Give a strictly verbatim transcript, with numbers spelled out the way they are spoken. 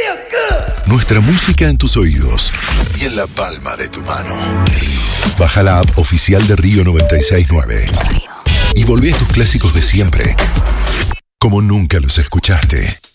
Nuestra música en tus oídos y en la palma de tu mano. Baja la app oficial de Río noventa y seis punto nueve y volvé a tus clásicos de siempre, como nunca los escuchaste.